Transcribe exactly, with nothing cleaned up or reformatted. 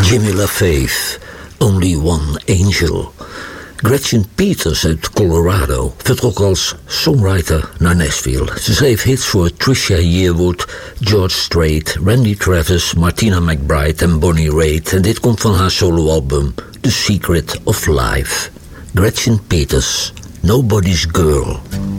Jimmy LaFaith, Only One Angel. Gretchen Peters uit Colorado vertrok als songwriter naar Nashville. Ze schreef hits voor Trisha Yearwood, George Strait, Randy Travis, Martina McBride en Bonnie Raitt. En dit komt van haar soloalbum The Secret of Life. Gretchen Peters, Nobody's Girl.